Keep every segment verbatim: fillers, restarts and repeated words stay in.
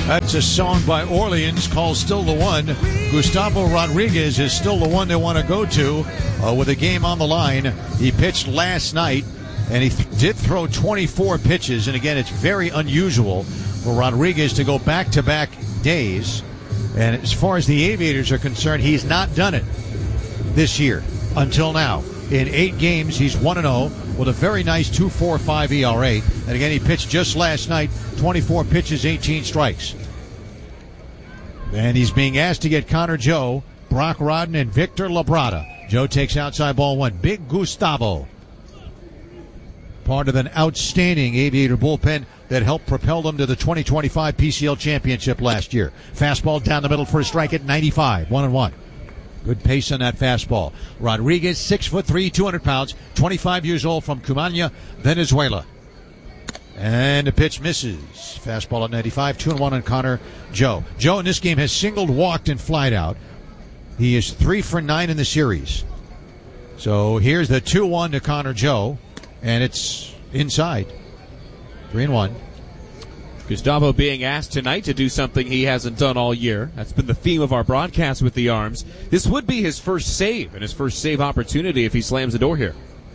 That's a song by Orleans called Still the One. Gustavo Rodriguez is still the one they want to go to uh, with a game on the line. He pitched last night, and he th- did throw twenty-four pitches. And again, it's very unusual for Rodriguez to go back-to-back days. And as far as the Aviators are concerned, he's not done it this year until now. In eight games, he's one and oh with a very nice two point four five E R A. And again, he pitched just last night, twenty-four pitches, eighteen strikes. And he's being asked to get Connor Joe, Brock Rodden, and Victor Labrada. Joe takes outside ball one. Big Gustavo. Part of an outstanding Aviator bullpen that helped propel them to the twenty twenty-five P C L Championship last year. Fastball down the middle for a strike at ninety-five. One and one. Good pace on that fastball. Rodriguez, six foot three, two hundred pounds, twenty-five years old, from Cumaná, Venezuela. And the pitch misses. Fastball at ninety-five, two and one on Connor Joe. Joe in this game has singled, walked, and flied out. He is three for nine in the series. So here's the two one to Connor Joe, and it's inside. Three and one. Gustavo being asked tonight to do something he hasn't done all year. That's been the theme of our broadcast with the Arms. This would be his first save and his first save opportunity if he slams the door here.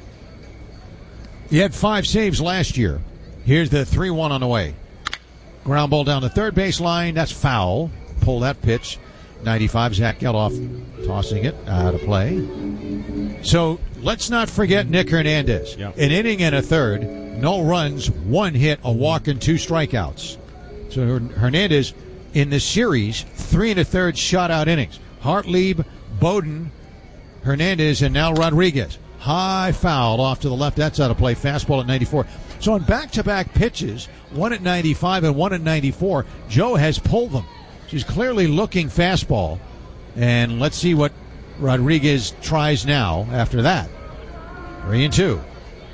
He had five saves last year. Here's the three one on the way. Ground ball down the third base line. That's foul. Pull that pitch. ninety-five, Zach Geloff tossing it out of play. So let's not forget Nick Hernandez. Yep. An inning and a third. No runs, one hit, a walk, and two strikeouts. So Hernandez in the series, three and a third shutout innings. Hartlieb, Bowden, Hernandez, and now Rodriguez. High foul off to the left. That's out of play. Fastball at ninety-four. So on back-to-back pitches, one at ninety-five and one at ninety-four, Joe has pulled them. She's clearly looking fastball. And let's see what Rodriguez tries now after that. Three and two.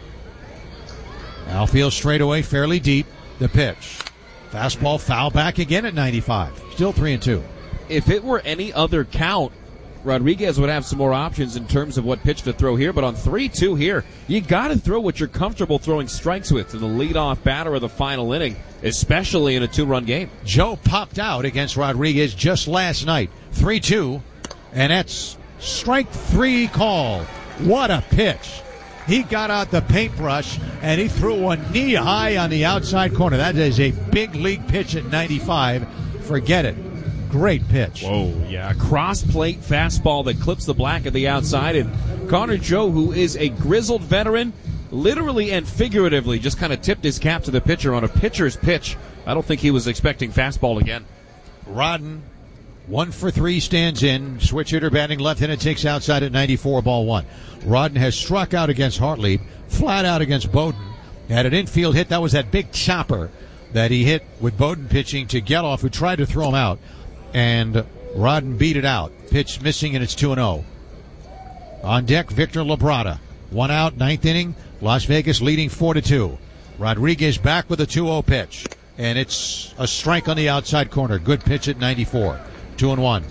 Outfield straightaway, fairly deep. The pitch. Fastball foul back again at ninety-five. Still three and two. If it were any other count, Rodriguez would have some more options in terms of what pitch to throw here. But on three two here, you got to throw what you're comfortable throwing strikes with to the leadoff batter of the final inning, especially in a two-run game. Joe popped out against Rodriguez just last night. three two, and that's strike three call. What a pitch. He got out the paintbrush, and he threw one knee-high on the outside corner. That is a big league pitch at ninety-five. Forget it. Great pitch. Whoa, yeah. Cross-plate fastball that clips the black of the outside. And Connor Joe, who is a grizzled veteran, literally and figuratively just kind of tipped his cap to the pitcher on a pitcher's pitch. I don't think he was expecting fastball again. Rodden, one for three, stands in. Switch hitter batting left-handed, takes outside at ninety-four, ball one. Rodden has struck out against Hartlieb, flat out against Bowden. Had an infield hit. That was that big chopper that he hit with Bowden pitching to Geloff, who tried to throw him out. And Rodden beat it out. Pitch missing, and it's two and oh. On deck, Victor Labrada. One out, ninth inning. Las Vegas leading four to two. Rodriguez back with a two oh pitch. And it's a strike on the outside corner. Good pitch at ninety-four. Two and one.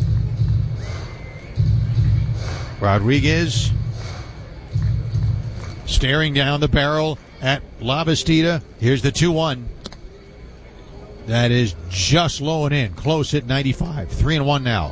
Rodriguez staring down the barrel at Lavastida. Here's the two one. That is just low and in. Close at ninety-five. Three and one now.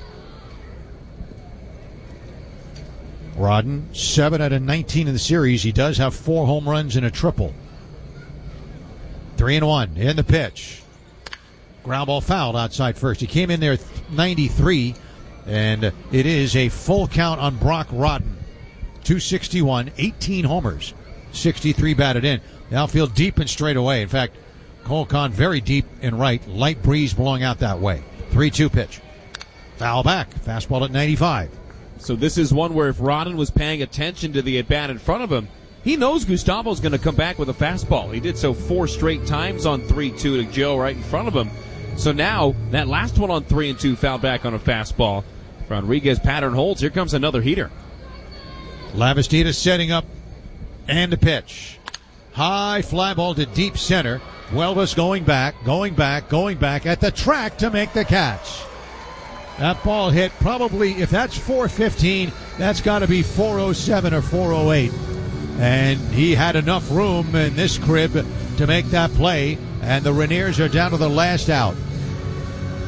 Rodden, seven out of nineteen in the series. He does have four home runs and a triple. Three and one. In the pitch. Ground ball fouled outside first. He came in there ninety-three, and it is a full count on Brock Rodden. two sixty-one, eighteen homers, sixty-three batted in. The outfield deep and straight away. In fact, Cole Con very deep and right. Light breeze blowing out that way. three two pitch. Foul back. Fastball at ninety-five. So this is one where if Rodden was paying attention to the at-bat in front of him, he knows Gustavo's going to come back with a fastball. He did so four straight times on three two to Joe right in front of him. So now, that last one on three and two fouled back on a fastball. Rodriguez pattern holds. Here comes another heater. Lavastida setting up and the pitch. High fly ball to deep center. Huelvas going back, going back, going back at the track to make the catch. That ball hit probably, if that's four fifteen, that's got to be four oh seven or four oh eight. And he had enough room in this crib to make that play, and the Rainiers are down to the last out.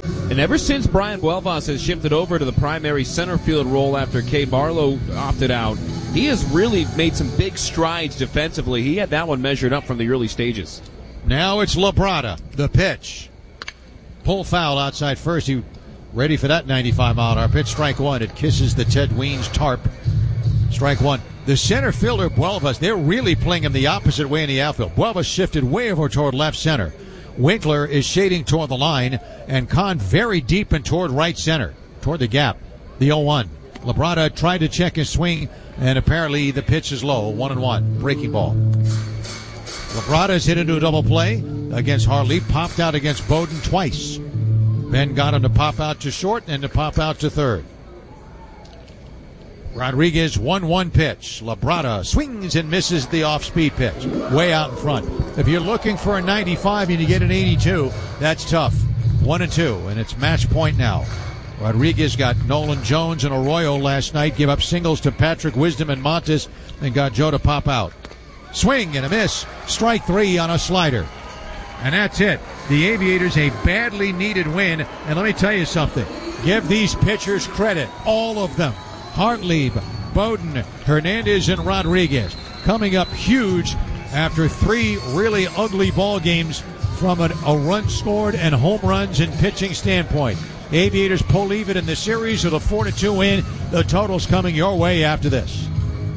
And ever since Brian Buelvas has shifted over to the primary center field role after Kay Barlow opted out, he has really made some big strides defensively. He had that one measured up from the early stages. Now it's Labrada, the pitch. Pull foul outside first. He ready for that ninety-five mile an hour pitch. Strike one. It kisses the Ted Weens tarp. Strike one. The center fielder, Buelvas, they're really playing him the opposite way in the outfield. Buelvas shifted way over toward left center. Winkler is shading toward the line, and Kahn very deep and toward right center, toward the gap. The oh one. Labrada tried to check his swing, and apparently the pitch is low. One and one. Breaking ball. Labrada's hit into a double play against Hartley. Popped out against Bowden twice. Ben got him to pop out to short and to pop out to third. Rodriguez, one one pitch. Labrada swings and misses the off-speed pitch. Way out in front. If you're looking for a ninety-five and you get an eighty-two, that's tough. One and two, and it's match point now. Rodriguez got Nolan Jones and Arroyo last night, give up singles to Patrick Wisdom and Montes, and got Joe to pop out. Swing and a miss. Strike three on a slider. And that's it. The Aviators a badly needed win. And let me tell you something. Give these pitchers credit. All of them. Hartlieb, Bowden, Hernandez, and Rodriguez coming up huge after three really ugly ball games from an, a run scored and home runs and pitching standpoint. Aviators pull even in the series with a four to two win. The total's coming your way after this.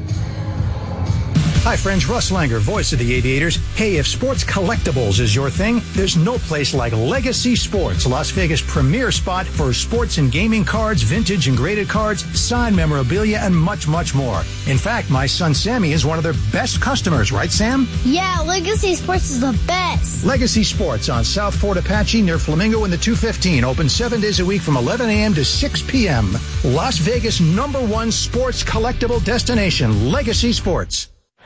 Hi friends, Russ Langer, voice of the Aviators. Hey, if sports collectibles is your thing, there's no place like Legacy Sports, Las Vegas' premier spot for sports and gaming cards, vintage and graded cards, signed memorabilia, and much, much more. In fact, my son Sammy is one of their best customers, right Sam? Yeah, Legacy Sports is the best. Legacy Sports on South Fort Apache near Flamingo in the two fifteen, open seven days a week from eleven a.m. to six p.m. Las Vegas' number one sports collectible destination, Legacy Sports.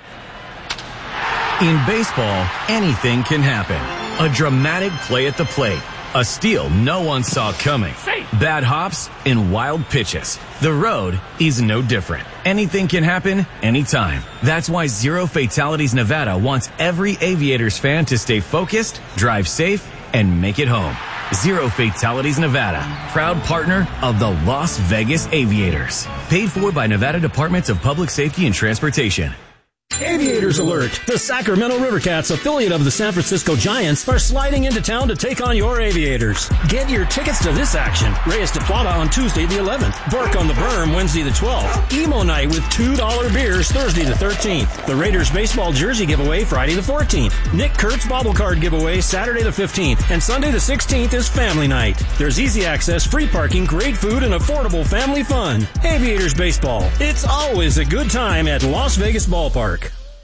In baseball, anything can happen. A dramatic play at the plate. A steal no one saw coming. Bad hops and wild pitches. The road is no different. Anything can happen anytime. That's why Zero Fatalities Nevada wants every Aviators fan to stay focused, drive safe, and make it home. Zero Fatalities Nevada, proud partner of the Las Vegas Aviators. Paid for by Nevada Departments of Public Safety and Transportation. Aviators alert! The Sacramento Rivercats, affiliate of the San Francisco Giants, are sliding into town to take on your Aviators. Get your tickets to this action. Reyes de Plata on Tuesday the eleventh. Burke on the Berm Wednesday the twelfth. Emo Night with two dollar beers Thursday the thirteenth. The Raiders baseball jersey giveaway Friday the fourteenth. Nick Kurtz bobble card giveaway Saturday the fifteenth. And Sunday the sixteenth is Family Night. There's easy access, free parking, great food, and affordable family fun. Aviators baseball. It's always a good time at Las Vegas Ballpark.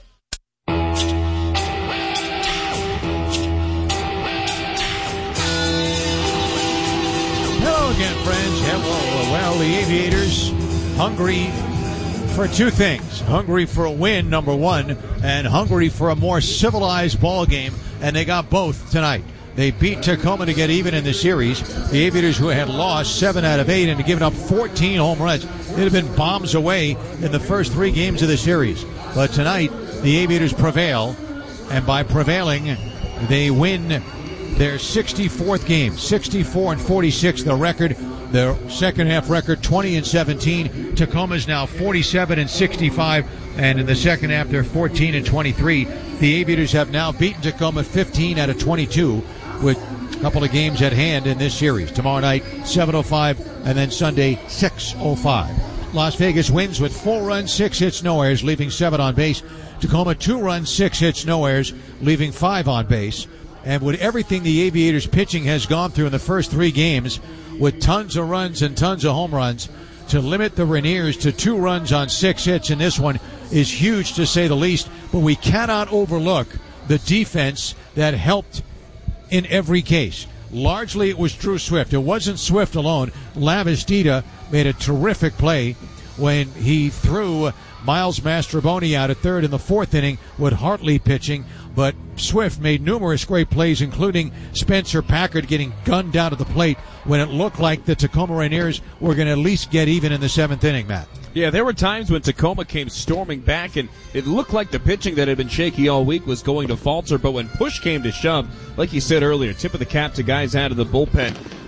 Hello again, friends. Hello. Well, the Aviators hungry for two things. Hungry for a win, number one, and hungry for a more civilized ball game, and they got both tonight. They beat Tacoma to get even in the series. The Aviators, who had lost seven out of eight and had given up fourteen home runs, it had been bombs away in the first three games of the series. But tonight, the Aviators prevail, and by prevailing, they win their sixty-fourth game. sixty-four and forty-six, the record. Their second half record, twenty and seventeen. Tacoma's now forty-seven and sixty-five, and in the second half, they're fourteen and twenty-three. The Aviators have now beaten Tacoma fifteen out of twenty-two, with a couple of games at hand in this series. Tomorrow night, seven oh five, and then Sunday, six oh five. Las Vegas wins with four runs, six hits, no errors, leaving seven on base. Tacoma, two runs, six hits, no errors, leaving five on base. And with everything the Aviators pitching has gone through in the first three games, with tons of runs and tons of home runs, to limit the Rainiers to two runs on six hits in this one is huge, to say the least. But we cannot overlook the defense that helped in every case. Largely it was Drew Swift. It wasn't Swift alone. Lavastida made a terrific play when he threw Miles Mastroboni out at third in the fourth inning with Hartley pitching. But Swift made numerous great plays, including Spencer Packard getting gunned down to the plate when it looked like the Tacoma Rainiers were going to at least get even in the seventh inning, Matt. Yeah, there were times when Tacoma came storming back, and it looked like the pitching that had been shaky all week was going to falter. But when push came to shove, like you said earlier, tip of the cap to guys out of the bullpen.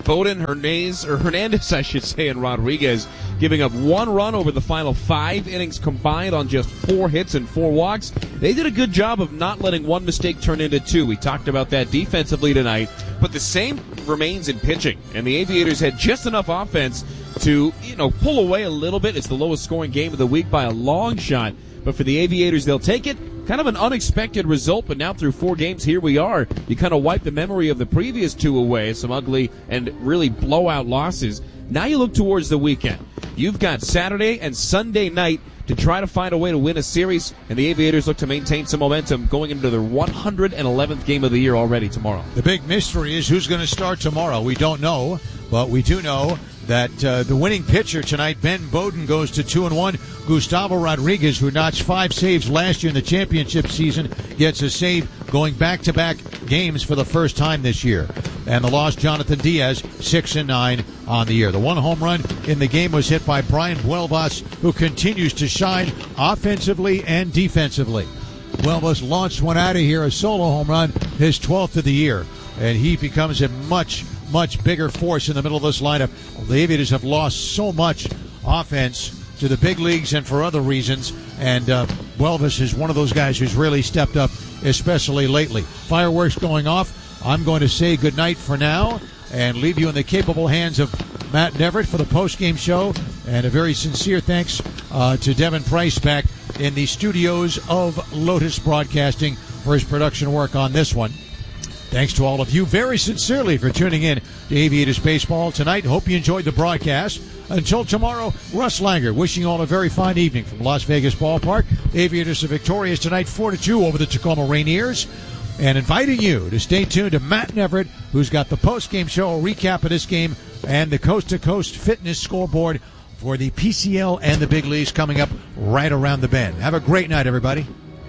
Bowden, Hernandez, or Hernandez, I should say, and Rodriguez giving up one run over the final five innings combined on just four hits and four walks. They did a good job of not letting one mistake turn into two. We talked about that defensively tonight, but the same remains in pitching. And the Aviators had just enough offense to, you know, pull away a little bit. It's the lowest scoring game of the week by a long shot. But for the Aviators, they'll take it. Kind of an unexpected result, but now through four games, here we are. You kind of wipe the memory of the previous two away, some ugly and really blowout losses. Now you look towards the weekend. You've got Saturday and Sunday night to try to find a way to win a series, and the Aviators look to maintain some momentum going into their one hundred eleventh game of the year already tomorrow. The big mystery is who's going to start tomorrow. We don't know, but we do know that uh, the winning pitcher tonight, Ben Bowden, goes to two and one. Gustavo Rodriguez, who notched five saves last year in the championship season, gets a save going back-to-back games for the first time this year. And the lost Jonathan Diaz, six and nine on the year. The one home run in the game was hit by Brian Buelvas, who continues to shine offensively and defensively. Buelvas launched one out of here, a solo home run, his twelfth of the year, and he becomes a much much bigger force in the middle of this lineup. The Aviators have lost so much offense to the big leagues and for other reasons, and uh, Buelvas is one of those guys who's really stepped up, especially lately. Fireworks going off. I'm going to say goodnight for now and leave you in the capable hands of Matt Neverett for the post-game show, and a very sincere thanks uh, to Devin Price back in the studios of Lotus Broadcasting for his production work on this one. Thanks to all of you very sincerely for tuning in to Aviators Baseball tonight. Hope you enjoyed the broadcast. Until tomorrow, Russ Langer wishing you all a very fine evening from Las Vegas Ballpark. The Aviators are victorious tonight four to two over the Tacoma Rainiers. And inviting you to stay tuned to Matt Neverett, who's got the post-game show, a recap of this game, and the coast-to-coast fitness scoreboard for the P C L and the big leagues coming up right around the bend. Have a great night, everybody.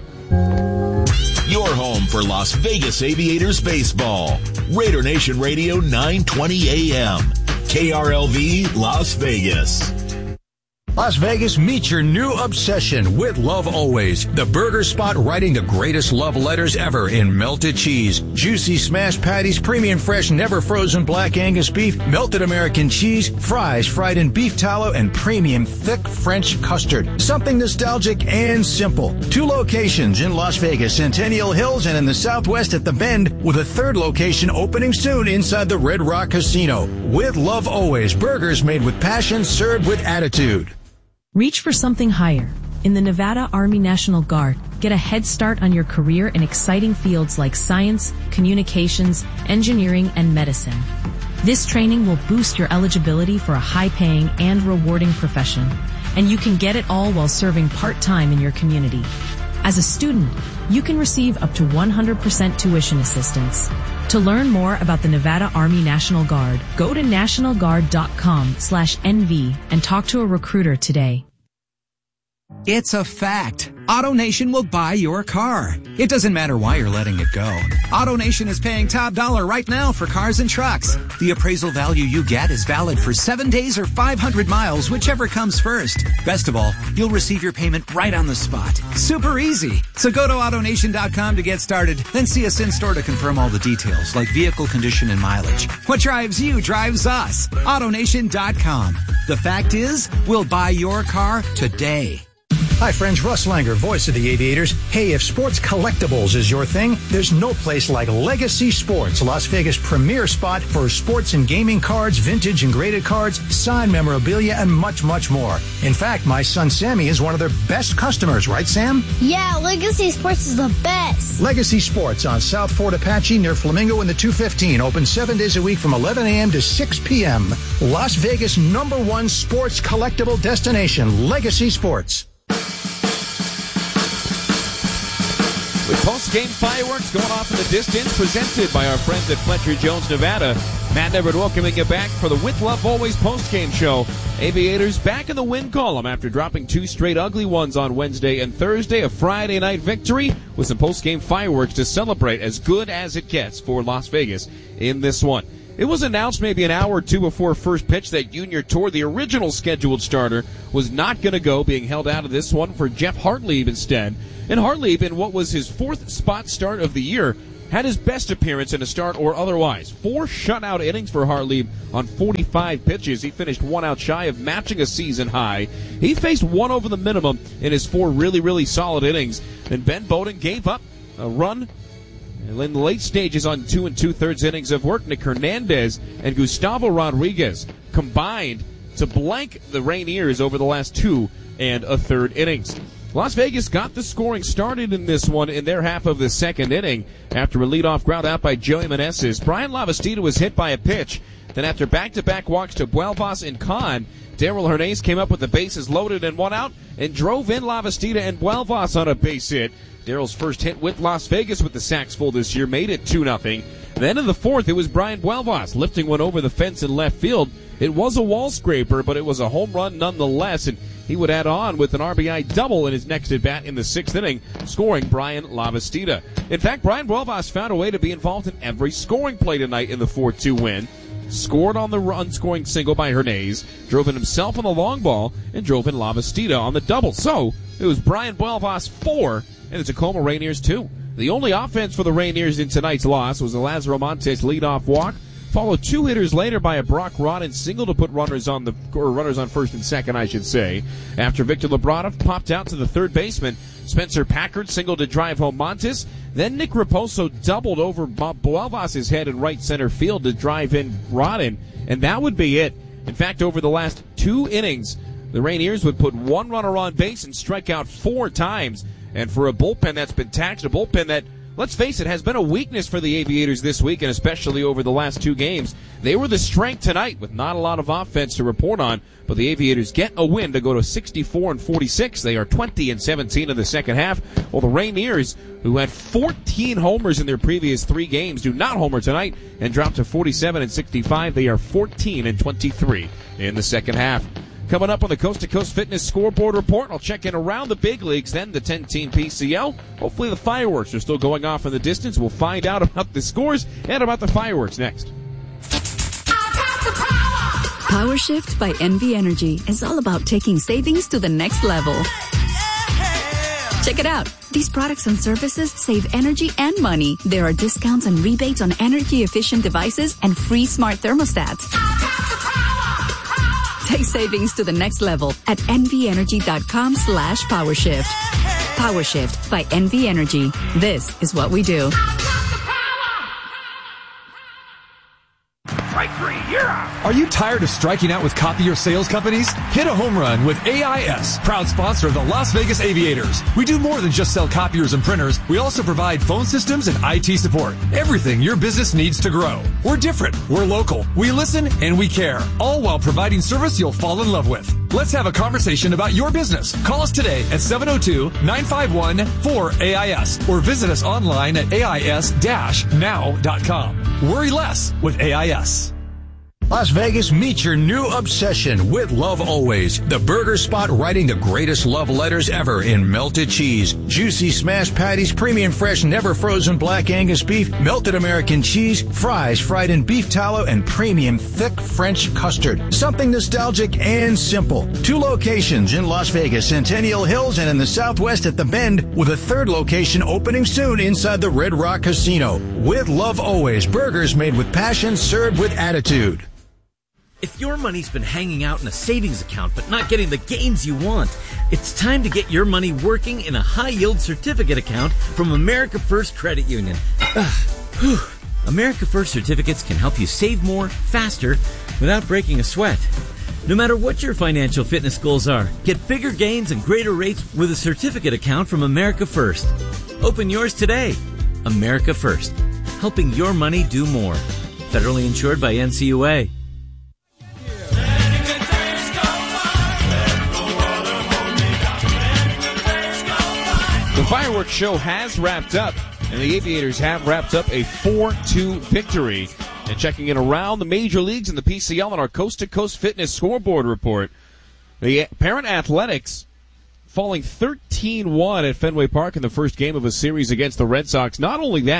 Your home for Las Vegas Aviators baseball. Raider Nation Radio nine twenty A M. K R L V Las Vegas. Las Vegas, meet your new obsession with Love Always, the burger spot writing the greatest love letters ever in melted cheese, juicy smashed patties, premium fresh, never frozen black Angus beef, melted American cheese, fries fried in beef tallow, and premium thick French custard. Something nostalgic and simple. Two locations in Las Vegas, Centennial Hills, and in the Southwest at the Bend, with a third location opening soon inside the Red Rock Casino. With Love Always, burgers made with passion, served with attitude. Reach for something higher. In the Nevada Army National Guard, get a head start on your career in exciting fields like science, communications, engineering, and medicine. This training will boost your eligibility for a high-paying and rewarding profession, and you can get it all while serving part-time in your community. As a student, you can receive up to one hundred percent tuition assistance. To learn more about the Nevada Army National Guard, go to national guard dot com slash N V and talk to a recruiter today. It's a fact. AutoNation will buy your car. It doesn't matter why you're letting it go. AutoNation is paying top dollar right now for cars and trucks. The appraisal value you get is valid for seven days or five hundred miles, whichever comes first. Best of all, you'll receive your payment right on the spot. Super easy. So go to auto nation dot com to get started, then see us in store to confirm all the details like vehicle condition and mileage. What drives you drives us. auto nation dot com. The fact is, we'll buy your car today. Hi friends, Russ Langer, voice of the Aviators. Hey, if sports collectibles is your thing, there's no place like Legacy Sports, Las Vegas' premier spot for sports and gaming cards, vintage and graded cards, signed memorabilia, and much, much more. In fact, my son Sammy is one of their best customers, right Sam? Yeah, Legacy Sports is the best. Legacy Sports on South Fort Apache near Flamingo in the two fifteen, open seven days a week from eleven a.m. to six p.m. Las Vegas' number one sports collectible destination, Legacy Sports. With post-game fireworks going off in the distance, presented by our friends at Fletcher Jones, Nevada. Matt Neverett welcoming you back for the With Love Always post-game show. Aviators back in the win column after dropping two straight ugly ones on Wednesday and Thursday. A Friday night victory with some post-game fireworks to celebrate, as good as it gets for Las Vegas in this one. It was announced maybe an hour or two before first pitch that Junior Tour, the original scheduled starter, was not going to go, being held out of this one for Jeff Hartlieb instead. And Hartlieb, in what was his fourth spot start of the year, had his best appearance in a start or otherwise. Four shutout innings for Hartlieb on forty-five pitches. He finished one out shy of matching a season high. He faced one over the minimum in his four really, really solid innings. Then Ben Bowden gave up a run in the late stages on two and two-thirds innings of work. Nick Hernandez and Gustavo Rodriguez combined to blank the Rainiers over the last two and a third innings. Las Vegas got the scoring started in this one in their half of the second inning after a leadoff ground out by Joey Meneses. Brian Lavastida was hit by a pitch. Then after back-to-back walks to Buelvas and Kahn, Darrell Hernandez came up with the bases loaded and one out and drove in Lavastida and Buelvas on a base hit. Darrell's first hit with Las Vegas with the sacks full this year made it two nothing. Then in the fourth, it was Brian Buelvas lifting one over the fence in left field. It was a wall scraper, but it was a home run nonetheless, and he would add on with an R B I double in his next at-bat in the sixth inning, scoring Brian Lavastida. In fact, Brian Buelvas found a way to be involved in every scoring play tonight in the four two win. Scored on the run-scoring single by Hernandez, drove in himself on the long ball, and drove in Lavastida on the double. So, it was Brian Buelvas four, and the Tacoma Rainiers two. The only offense for the Rainiers in tonight's loss was the Lazaro Montes leadoff walk, followed two hitters later by a Brock Rodden single to put runners on the or runners on first and second, I should say. After Victor Labrada popped out to the third baseman, Spencer Packard singled to drive home Montes. Then Nick Raposo doubled over Bob Buelvas' head in right center field to drive in Rodden, and that would be it. In fact, over the last two innings, the Rainiers would put one runner on base and strike out four times. And for a bullpen that's been taxed, a bullpen that, let's face it, has been a weakness for the Aviators this week, and especially over the last two games. They were the strength tonight with not a lot of offense to report on, but the Aviators get a win to go to sixty-four and forty-six. They are twenty and seventeen in the second half, while the Rainiers, who had fourteen homers in their previous three games, do not homer tonight and drop to forty-seven and sixty-five. They are fourteen and twenty-three in the second half. Coming up on the Coast to Coast Fitness Scoreboard Report, I'll check in around the big leagues, then the ten-team P C L. Hopefully the fireworks are still going off in the distance. We'll find out about the scores and about the fireworks next. Power Shift by N V Energy is all about taking savings to the next level. Check it out. These products and services save energy and money. There are discounts and rebates on energy-efficient devices and free smart thermostats. Take savings to the next level at nvenergy.com slash powershift. PowerShift by N V Energy. This is what we do. Strike three, you're out. Are you tired of striking out with copier sales companies? Hit a home run with A I S, proud sponsor of the Las Vegas Aviators. We do more than just sell copiers and printers. We also provide phone systems and I T support. Everything your business needs to grow. We're different. We're local. We listen and we care, all while providing service you'll fall in love with. Let's have a conversation about your business. Call us today at seven oh two, nine five one, four A I S or visit us online at A I S dash now dot com. Worry less with A I S. Las Vegas, meet your new obsession with Love Always, the burger spot writing the greatest love letters ever in melted cheese, juicy smashed patties, premium fresh never frozen black Angus beef, melted American cheese, fries fried in beef tallow, and premium thick French custard. Something nostalgic and simple. Two locations in Las Vegas, Centennial Hills, and in the Southwest at The Bend, with a third location opening soon inside the Red Rock Casino. With Love Always, burgers made with passion, served with attitude. If your money's been hanging out in a savings account but not getting the gains you want, it's time to get your money working in a high-yield certificate account from America First Credit Union. Ugh, America First certificates can help you save more, faster, without breaking a sweat. No matter what your financial fitness goals are, get bigger gains and greater rates with a certificate account from America First. Open yours today. America First, helping your money do more. Federally insured by N C U A. The fireworks show has wrapped up, and the Aviators have wrapped up a four two victory. And checking in around the major leagues in the P C L on our Coast to Coast Fitness Scoreboard Report, the Parent Athletics falling thirteen one at Fenway Park in the first game of a series against the Red Sox. Not only that,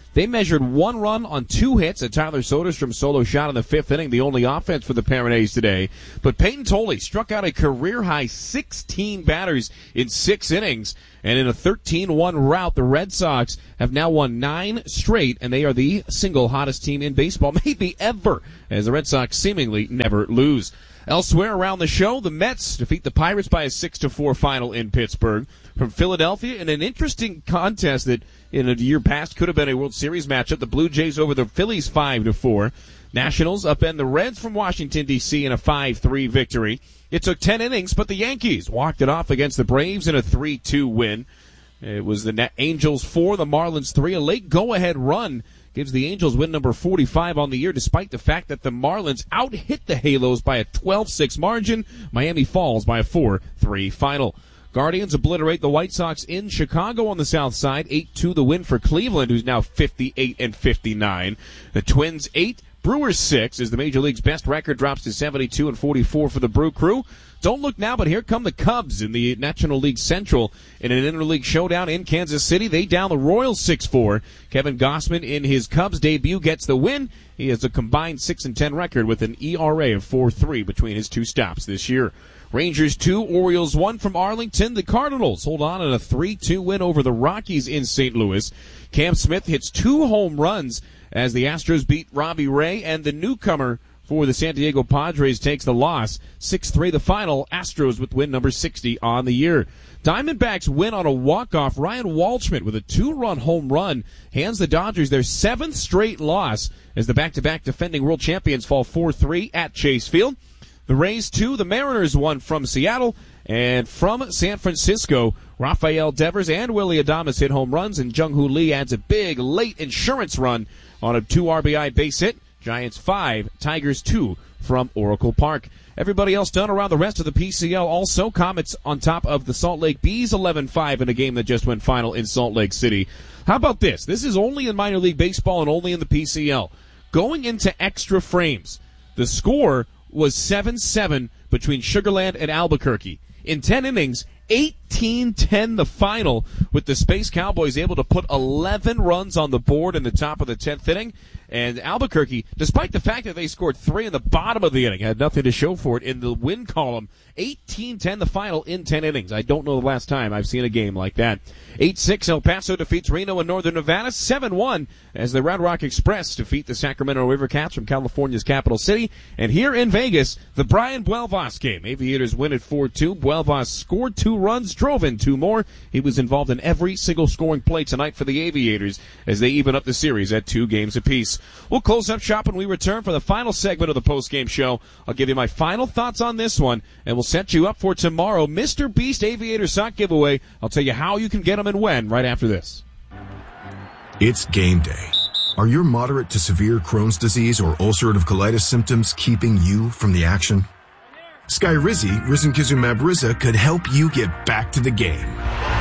They measured one run on two hits, a Tyler Soderstrom solo shot in the fifth inning, the only offense for the Parent A's today. But Peyton Tolley struck out a career-high sixteen batters in six innings. And in a thirteen one rout, the Red Sox have now won nine straight, and they are the single hottest team in baseball, maybe ever, as the Red Sox seemingly never lose. Elsewhere around the show, the Mets defeat the Pirates by a six to four final in Pittsburgh. From Philadelphia, in an interesting contest that in a year past could have been a World Series matchup, the Blue Jays over the Phillies five to four. Nationals upend the Reds from Washington, D C in a five three victory. It took ten innings, but the Yankees walked it off against the Braves in a three two win. It was the Angels four, the Marlins three. A late go-ahead run gives the Angels win number forty-five on the year, despite the fact that the Marlins out-hit the Halos by a twelve six margin. Miami falls by a four three final. Guardians obliterate the White Sox in Chicago on the south side. eight two the win for Cleveland, who's now fifty-eight and fifty-nine. The Twins eight, Brewers six, as the Major League's best record drops to seventy-two and forty-four for the Brew Crew. Don't look now, but here come the Cubs in the National League Central in an interleague showdown in Kansas City. They down the Royals six four. Kevin Gausman in his Cubs debut gets the win. He has a combined six and ten record with an E R A of four three between his two stops this year. Rangers two, Orioles one from Arlington. The Cardinals hold on in a three two win over the Rockies in Saint Louis. Cam Smith hits two home runs as the Astros beat Robbie Ray, and the newcomer for the San Diego Padres takes the loss. six three the final. Astros with win number sixty on the year. Diamondbacks win on a walk-off. Ryan Waldschmidt with a two-run home run hands the Dodgers their seventh straight loss as the back-to-back defending world champions fall four three at Chase Field. The Rays two, the Mariners one from Seattle, and from San Francisco, Rafael Devers and Willie Adames hit home runs, and Jung-Hoo Lee adds a big late insurance run on a two R B I base hit. Giants five, Tigers two from Oracle Park. Everybody else done around the rest of the P C L. Also, Comets on top of the Salt Lake Bees, eleven five in a game that just went final in Salt Lake City. How about this? This is only in minor league baseball and only in the P C L. Going into extra frames, the score was seven seven between Sugar Land and Albuquerque. In ten innings, eighteen ten the final, with the Space Cowboys able to put eleven runs on the board in the top of the tenth inning. And Albuquerque, despite the fact that they scored three in the bottom of the inning, had nothing to show for it in the win column. eighteen ten the final in ten innings. I don't know the last time I've seen a game like that. eight six El Paso defeats Reno in Northern Nevada. seven one as the Red Rock Express defeat the Sacramento River Cats from California's capital city. And here in Vegas, the Brian Buelvas game. Aviators win at four two. Buelvas scored two runs, drove in two more. He was involved in every single scoring play tonight for the Aviators as they even up the series at two games apiece. We'll close up shop when we return for the final segment of the post-game show. I'll give you my final thoughts on this one, and we'll set you up for tomorrow, Mister Beast Aviator Sock Giveaway. I'll tell you how you can get them and when right after this. It's game day. Are your moderate to severe Crohn's disease or ulcerative colitis symptoms keeping you from the action? Skyrizi, risankizumab Riza, could help you get back to the game.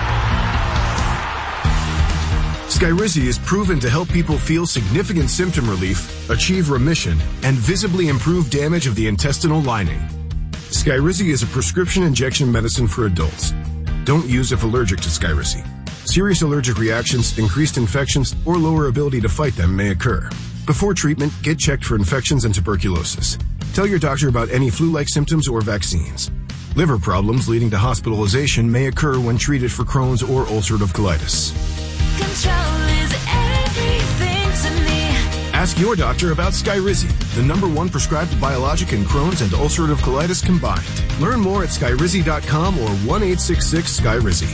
Skyrizi is proven to help people feel significant symptom relief, achieve remission, and visibly improve damage of the intestinal lining. Skyrizi is a prescription injection medicine for adults. Don't use if allergic to Skyrizi. Serious allergic reactions, increased infections, or lower ability to fight them may occur. Before treatment, get checked for infections and tuberculosis. Tell your doctor about any flu-like symptoms or vaccines. Liver problems leading to hospitalization may occur when treated for Crohn's or ulcerative colitis. Control is everything to me. Ask your doctor about Skyrizi, the number one prescribed biologic in Crohn's and ulcerative colitis combined. Learn more at skyrizi dot com or one eight six six Skyrizi.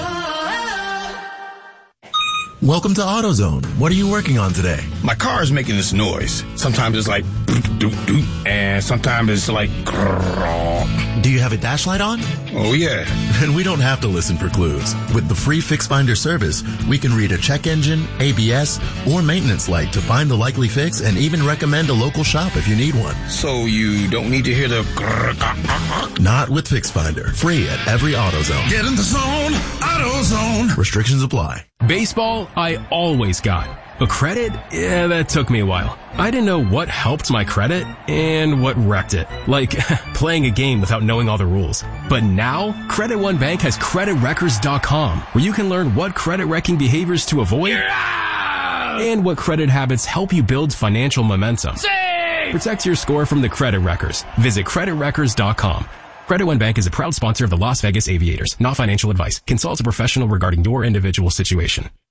Welcome to AutoZone. What are you working on today? My car is making this noise. Sometimes it's like doot, doot, doot, and sometimes it's like grrr. Do you have a dash light on? Oh, yeah. Then we don't have to listen for clues. With the free Fix Finder service, we can read a check engine, A B S, or maintenance light to find the likely fix and even recommend a local shop if you need one. So you don't need to hear the grrr, grrr, grrr. Not with Fix Finder. Free at every AutoZone. Get in the zone. AutoZone. Restrictions apply. Baseball, I always got. But credit, yeah, that took me a while. I didn't know what helped my credit and what wrecked it. Like playing a game without knowing all the rules. But now, Credit One Bank has credit records dot com, where you can learn what credit wrecking behaviors to avoid and what credit habits help you build financial momentum. Save! Protect your score from the Credit Wreckers. Visit credit wreckers dot com. Credit One Bank is a proud sponsor of the Las Vegas Aviators. Not financial advice. Consult a professional regarding your individual situation.